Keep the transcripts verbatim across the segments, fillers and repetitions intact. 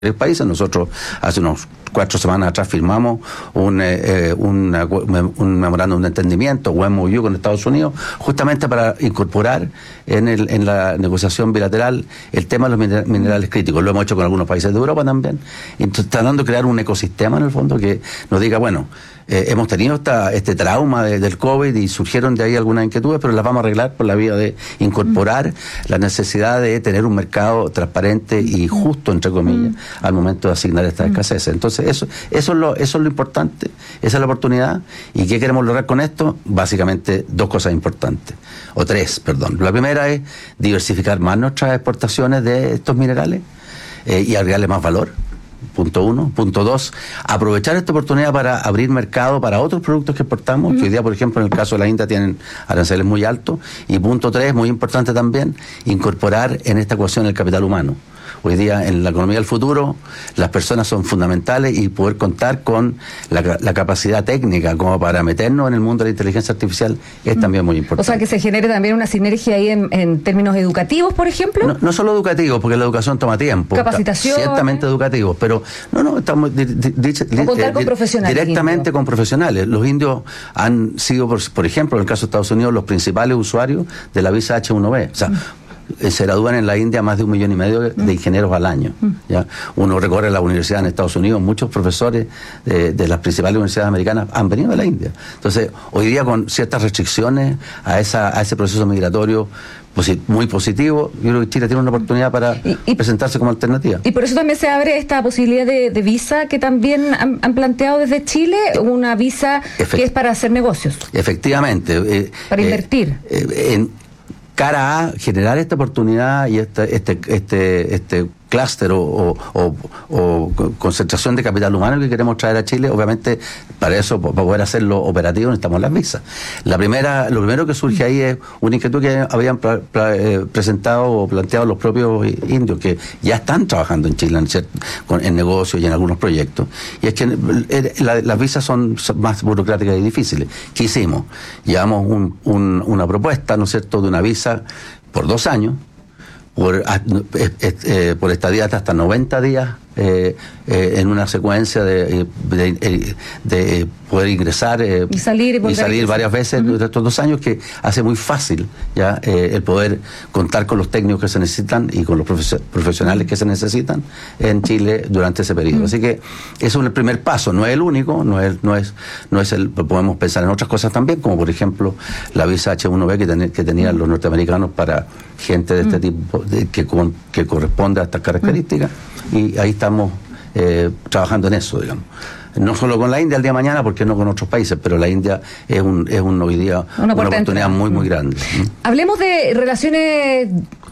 países. Nosotros hace unos cuatro semanas atrás firmamos un, eh, un, un memorándum de entendimiento, un M O U con Estados Unidos, justamente para incorporar en, el, en la negociación bilateral el tema de los minerales críticos. Lo hemos hecho con algunos países de Europa también. Entonces, tratando de crear un ecosistema en el fondo que nos diga, bueno, eh, hemos tenido esta, este trauma de, del COVID y surgieron de ahí algunas inquietudes, pero las vamos a arreglar por la vía de incorporar mm. la necesidad de tener un mercado transparente y justo, entre comillas, mm. al momento de asignar estas mm. escaseces. Entonces, eso, eso, es lo, eso es lo importante, esa es la oportunidad. ¿Y qué queremos lograr con esto? Básicamente dos cosas importantes, o tres, perdón. La primera es diversificar más nuestras exportaciones de estos minerales eh, y agregarle más valor. Punto uno. Punto dos, aprovechar esta oportunidad para abrir mercado para otros productos que exportamos, mm. que hoy día, por ejemplo, en el caso de la India tienen aranceles muy altos. Y punto tres, muy importante también, incorporar en esta ecuación el capital humano. Hoy día, en la economía del futuro, las personas son fundamentales y poder contar con la, la capacidad técnica como para meternos en el mundo de la inteligencia artificial es mm. también muy importante. O sea, que se genere también una sinergia ahí en, en términos educativos, por ejemplo. No, no solo educativos, porque la educación toma tiempo. Capacitación. Ciertamente educativos, pero no, no, estamos di, di, di, di, contar con profesionales. Directamente indio. con profesionales. Los indios han sido, por, por ejemplo, en el caso de Estados Unidos, los principales usuarios de la visa H uno B. O sea, mm. se gradúan en la India más de un millón y medio de, de ingenieros al año. ¿Ya? Uno recorre la universidad en Estados Unidos, muchos profesores de, de las principales universidades americanas han venido de la India. Entonces, hoy día con ciertas restricciones a esa a ese proceso migratorio posi- muy positivo, yo creo que Chile tiene una oportunidad para y, y, presentarse como alternativa. Y por eso también se abre esta posibilidad de, de visa que también han, han planteado desde Chile, una visa Efect- que es para hacer negocios. Efectivamente. Eh, para eh, invertir. Eh, en, cara a generar esta oportunidad y este este este este clúster o, o, o, o concentración de capital humano que queremos traer a Chile. Obviamente, para eso, para poder hacerlo operativo, necesitamos las visas. La primera, lo primero que surge ahí es una inquietud que habían pra, pra, eh, presentado o planteado los propios indios, que ya están trabajando en Chile en, con, en negocios y en algunos proyectos. Y es que eh, la, las visas son, son más burocráticas y difíciles. ¿Qué hicimos? Llevamos un, un, una propuesta, ¿no es cierto?, de una visa por dos años, por, eh, eh, por estadía hasta noventa días eh, eh, en una secuencia de, de, de, de poder ingresar eh, y salir, y y salir varias veces uh-huh. durante estos dos años, que hace muy fácil ya eh, el poder contar con los técnicos que se necesitan y con los profe- profesionales que se necesitan en Chile durante ese periodo. Uh-huh. Así que eso es el primer paso, no es el único, no es no es no es el, podemos pensar en otras cosas también, como por ejemplo la visa H uno B que, ten, que tenían uh-huh. los norteamericanos para gente de este uh-huh. tipo de, que, con, que corresponde a estas características, uh-huh. y ahí estamos eh, trabajando en eso, digamos. No solo con la India el día de mañana, porque no con otros países, pero la India es un, es un hoy día una, una oportunidad muy, muy grande. Hablemos de relaciones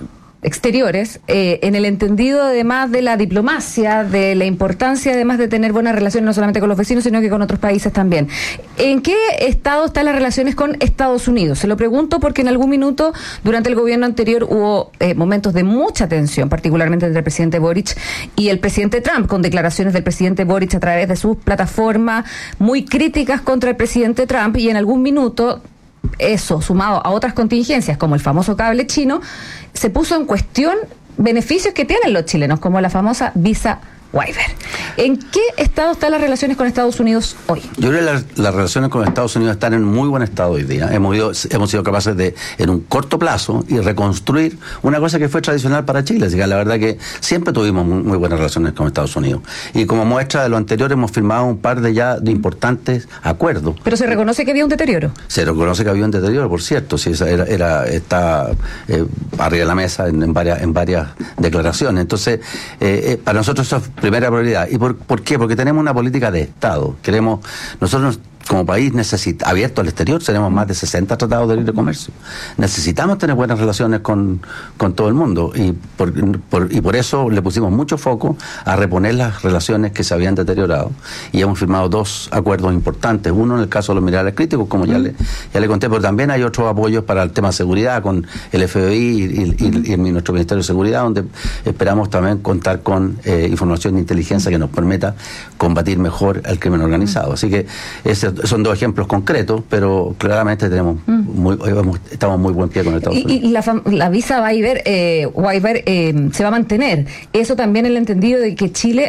exteriores, eh, en el entendido además de la diplomacia, de la importancia además de tener buenas relaciones no solamente con los vecinos, sino que con otros países también. ¿En qué estado están las relaciones con Estados Unidos? Se lo pregunto porque en algún minuto durante el gobierno anterior hubo eh, momentos de mucha tensión, particularmente entre el presidente Boric y el presidente Trump, con declaraciones del presidente Boric a través de sus plataformas muy críticas contra el presidente Trump, y en algún minuto eso, sumado a otras contingencias como el famoso cable chino, se puso en cuestión beneficios que tienen los chilenos, como la famosa visa waiver. ¿En qué estado están las relaciones con Estados Unidos hoy? Yo creo que las, las relaciones con Estados Unidos están en muy buen estado hoy día. Hemos, ido, hemos sido capaces de, en un corto plazo, y reconstruir una cosa que fue tradicional para Chile. Así que la verdad que siempre tuvimos muy, muy buenas relaciones con Estados Unidos. Y como muestra de lo anterior, hemos firmado un par de ya de importantes acuerdos. Pero se reconoce que había un deterioro. Se reconoce que había un deterioro, por cierto. Sí, esa era, era, está eh, arriba de la mesa en, en, varias, en varias declaraciones. Entonces, eh, eh, para nosotros eso es primera prioridad. ¿Y por, por qué? Porque tenemos una política de Estado. Queremos, nosotros como país necesita, abierto al exterior, tenemos más de sesenta tratados de libre comercio. Necesitamos tener buenas relaciones con, con todo el mundo, y por, por, y por eso le pusimos mucho foco a reponer las relaciones que se habían deteriorado, y hemos firmado dos acuerdos importantes, uno en el caso de los minerales críticos, como ya, mm. le, ya le conté, pero también hay otros apoyos para el tema de seguridad con el F B I y, y, y, y nuestro Ministerio de Seguridad, donde esperamos también contar con eh, información de inteligencia que nos permita combatir mejor el crimen organizado. Así que ese son dos ejemplos concretos, pero claramente tenemos mm. muy, estamos muy buen pie con Estados Unidos. Y, y la, la visa waiver, eh, waiver eh, se va a mantener. Eso también el entendido de que Chile